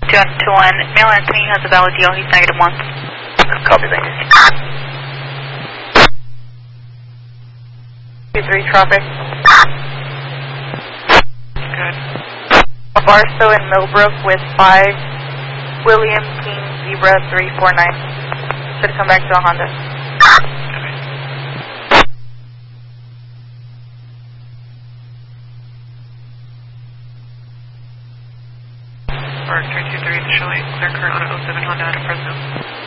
221. Male Anthony has a valid deal. He's -1. Copy, thank you. 23 traffic. Good. Barstow and Millbrook with 5 William King Zebra 349. Should come back to a Honda. Or 323 showing clear current on an 07 Honda out of Fresno.